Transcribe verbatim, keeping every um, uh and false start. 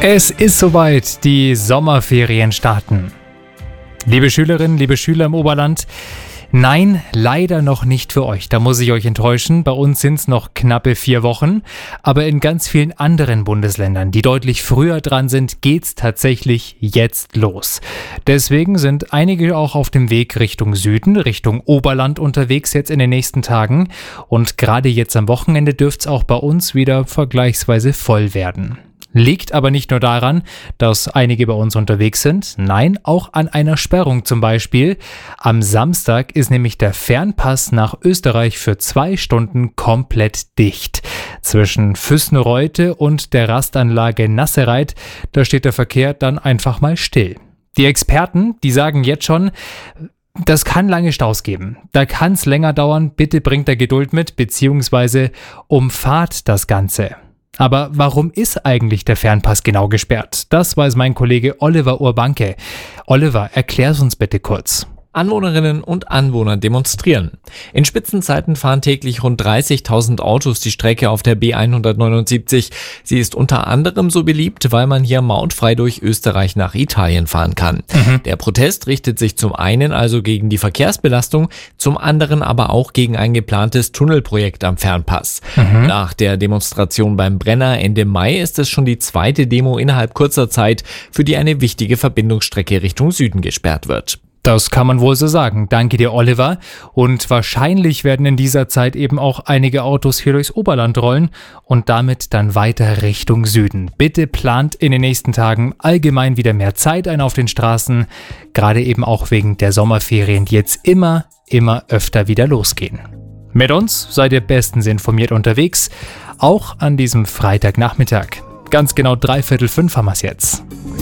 Es ist soweit, die Sommerferien starten. Liebe Schülerinnen, liebe Schüler im Oberland, nein, leider noch nicht für euch. Da muss ich euch enttäuschen. Bei uns sind es noch knappe vier Wochen. Aber in ganz vielen anderen Bundesländern, die deutlich früher dran sind, geht's tatsächlich jetzt los. Deswegen sind einige auch auf dem Weg Richtung Süden, Richtung Oberland unterwegs jetzt in den nächsten Tagen. Und gerade jetzt am Wochenende dürfte es auch bei uns wieder vergleichsweise voll werden. Liegt aber nicht nur daran, dass einige bei uns unterwegs sind, nein, auch an einer Sperrung zum Beispiel. Am Samstag ist nämlich der Fernpass nach Österreich für zwei Stunden komplett dicht. Zwischen Füßenreute und der Rastanlage Nassereit, da steht der Verkehr dann einfach mal still. Die Experten, die sagen jetzt schon, das kann lange Staus geben. Da kann es länger dauern, bitte bringt da Geduld mit, beziehungsweise umfahrt das Ganze. Aber warum ist eigentlich der Fernpass genau gesperrt? Das weiß mein Kollege Oliver Urbanke. Oliver, erklär's uns bitte kurz. Anwohnerinnen und Anwohner demonstrieren. In Spitzenzeiten fahren täglich rund dreißigtausend Autos die Strecke auf der B hundertneunundsiebzig. Sie ist unter anderem so beliebt, weil man hier mautfrei durch Österreich nach Italien fahren kann. Mhm. Der Protest richtet sich zum einen also gegen die Verkehrsbelastung, zum anderen aber auch gegen ein geplantes Tunnelprojekt am Fernpass. Mhm. Nach der Demonstration beim Brenner Ende Mai ist es schon die zweite Demo innerhalb kurzer Zeit, für die eine wichtige Verbindungsstrecke Richtung Süden gesperrt wird. Das kann man wohl so sagen. Danke dir, Oliver. Und wahrscheinlich werden in dieser Zeit eben auch einige Autos hier durchs Oberland rollen und damit dann weiter Richtung Süden. Bitte plant in den nächsten Tagen allgemein wieder mehr Zeit ein auf den Straßen, gerade eben auch wegen der Sommerferien, die jetzt immer, immer öfter wieder losgehen. Mit uns seid ihr bestens informiert unterwegs, auch an diesem Freitagnachmittag. Ganz genau dreiviertel fünf haben wir es jetzt.